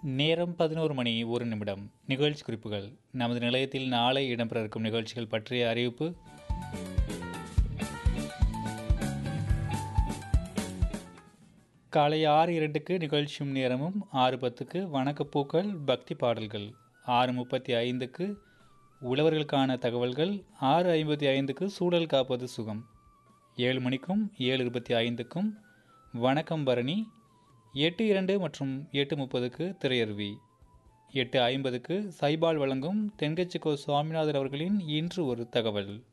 நேரம் 11 மணி 1 நிமிடம். நிகழ்ச்சி குறிப்புகள். நமது நிலையத்தில் நாளை இடம்பெற இருக்கும் நிகழ்ச்சிகள் பற்றிய அறிவிப்பு. காலை 6:02க்கு நிகழ்ச்சியும் நேரமும், 6:10க்கு வணக்கப்பூக்கள் பக்தி பாடல்கள், 6:35க்கு உழவர்களுக்கான தகவல்கள், 6:55க்கு சூழல் காப்பது சுகம், 7 மணிக்கும் 7:25க்கும் வணக்கம் பரணி, 8:02 மற்றும் 8:30க்கு திரையருவி, 8:50க்கு சைபால் வழங்கும் தென்கட்சிக்கோ சுவாமிநாதன் அவர்களின் இன்று ஒரு தகவல்,